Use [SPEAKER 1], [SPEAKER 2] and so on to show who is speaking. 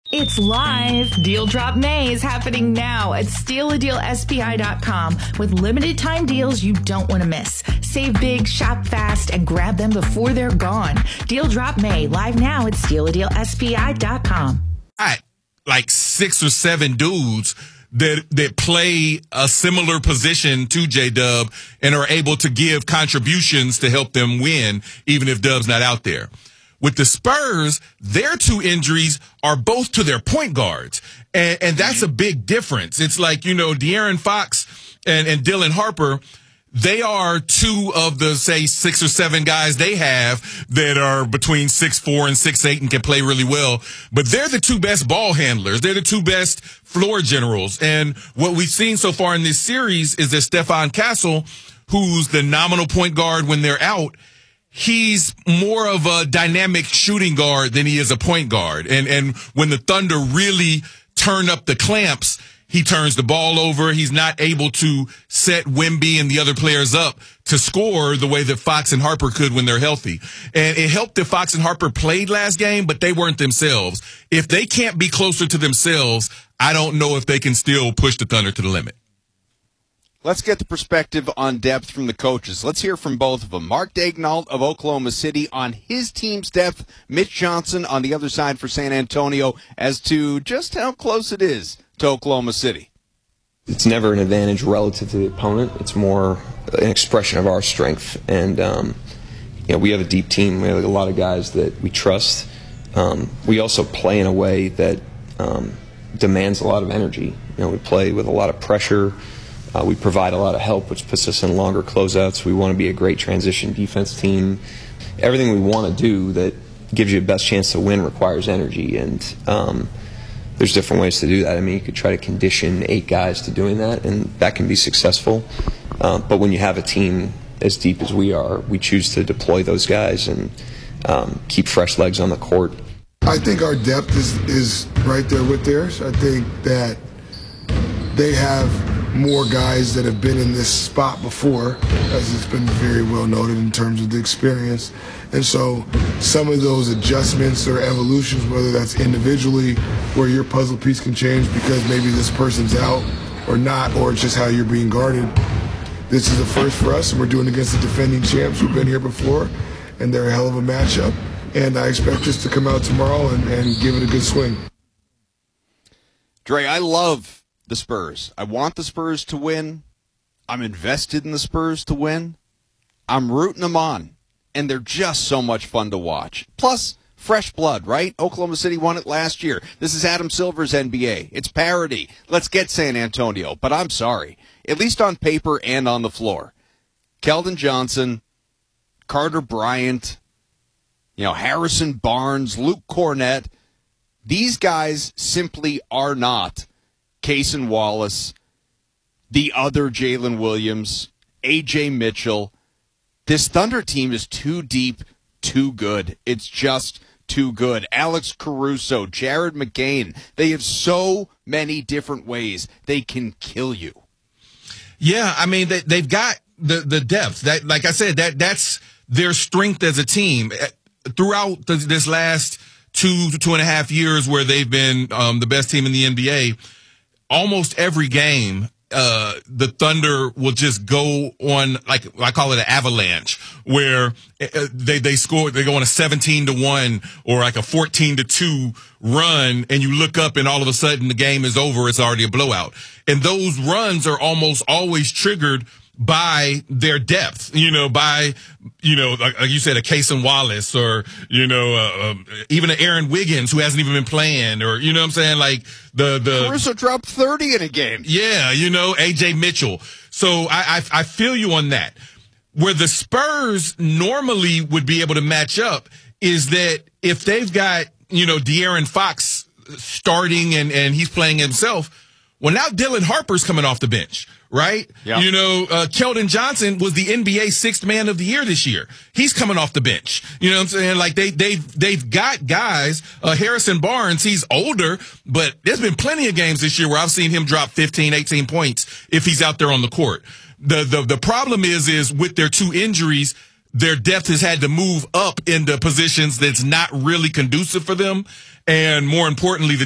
[SPEAKER 1] It's live. Deal Drop May is happening now at StealADealSPI.com with limited time deals you don't want to miss. Save big, shop fast, and grab them before they're gone. Deal Drop May live now at StealADealSPI.com.
[SPEAKER 2] Like 6 or 7 dudes that play a similar position to J-Dub and are able to give contributions to help them win, even if Dub's not out there. With the Spurs, their 2 injuries are both to their point guards. And that's a big difference. It's like, De'Aaron Fox and Dylan Harper, they are 2 of the, say, 6 or 7 guys they have that are between 6'4" and 6'8" and can play really well. But they're the 2 best ball handlers. They're the 2 best floor generals. And what we've seen so far in this series is that Stephon Castle, who's the nominal point guard when they're out, he's more of a dynamic shooting guard than he is a point guard. And when the Thunder really turn up the clamps, he turns the ball over. He's not able to set Wemby and the other players up to score the way that Fox and Harper could when they're healthy. And it helped that Fox and Harper played last game, but they weren't themselves. If they can't be closer to themselves, I don't know if they can still push the Thunder to the limit.
[SPEAKER 3] Let's get the perspective on depth from the coaches. Let's hear from both of them. Mark Daigneault of Oklahoma City on his team's depth. Mitch Johnson on the other side for San Antonio as to just how close it is to Oklahoma City.
[SPEAKER 4] It's never an advantage relative to the opponent. It's more an expression of our strength. And, we have a deep team. We have a lot of guys that we trust. We also play in a way that demands a lot of energy. We play with a lot of pressure. We provide a lot of help, which puts us in longer closeouts. We want to be a great transition defense team. Everything we want to do that gives you the best chance to win requires energy, and there's different ways to do that. I mean, you could try to condition 8 guys to doing that, and that can be successful. But when you have a team as deep as we are, we choose to deploy those guys and keep fresh legs on the court.
[SPEAKER 5] I think our depth is right there with theirs. I think that they have more guys that have been in this spot before, as it's been very well noted in terms of the experience. And so some of those adjustments or evolutions, whether that's individually where your puzzle piece can change because maybe this person's out or not, or it's just how you're being guarded. This is a first for us, and we're doing it against the defending champs who've been here before, and they're a hell of a matchup. And I expect us to come out tomorrow and give it a good swing.
[SPEAKER 3] Dre, I love the Spurs. I want the Spurs to win. I'm invested in the Spurs to win. I'm rooting them on. And they're just so much fun to watch. Plus, fresh blood, right? Oklahoma City won it last year. This is Adam Silver's NBA. It's parity. Let's get San Antonio. But I'm sorry. At least on paper and on the floor. Keldon Johnson, Carter Bryant, Harrison Barnes, Luke Cornett. These guys simply are not Cason Wallace, the other Jalen Williams, A.J. Mitchell. This Thunder team is too deep, too good. It's just too good. Alex Caruso, Jared McCain. They have so many different ways they can kill you.
[SPEAKER 2] Yeah, I mean, they've got the depth. That, like I said, that's their strength as a team. Throughout this last 2.5 years where they've been the best team in the NBA, almost every game, the Thunder will just go on, like I call it an avalanche, where they score, they go on a 17-1 or like a 14-2 run, and you look up and all of a sudden the game is over. It's already a blowout. And those runs are almost always triggered by their depth, like you said, a Cason Wallace or, even an Aaron Wiggins who hasn't even been playing, or, what I'm saying? Like the
[SPEAKER 3] Caruso dropped 30 in a game.
[SPEAKER 2] Yeah. A.J. Mitchell. So I feel you on that. Where the Spurs normally would be able to match up is that if they've got, De'Aaron Fox starting and he's playing himself, well, now Dylan Harper's coming off the bench, right?
[SPEAKER 3] Yeah.
[SPEAKER 2] Keldon Johnson was the NBA 6th man of the year this year. He's coming off the bench. You know what I'm saying? Like they've got guys, Harrison Barnes, he's older, but there's been plenty of games this year where I've seen him drop 15, 18 points if he's out there on the court. The problem is with their 2 injuries, their depth has had to move up into positions that's not really conducive for them. And more importantly, the